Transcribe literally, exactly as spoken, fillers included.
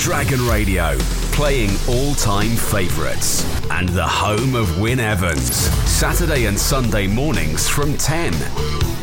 Dragon Radio, playing all-time favourites. And the home of Wyn Evans. Saturday and Sunday mornings from ten.